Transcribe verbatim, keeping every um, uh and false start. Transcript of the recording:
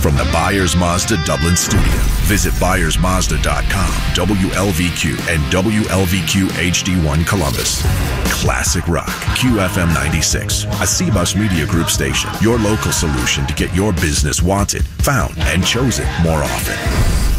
from the Byers Mazda Dublin studio. Visit Byers Mazda dot com, W L V Q, and W L V Q H D one Columbus. Classic Rock, Q F M ninety-six, a C-Bus Media Group station. Your local solution to get your business wanted, found, and chosen more often.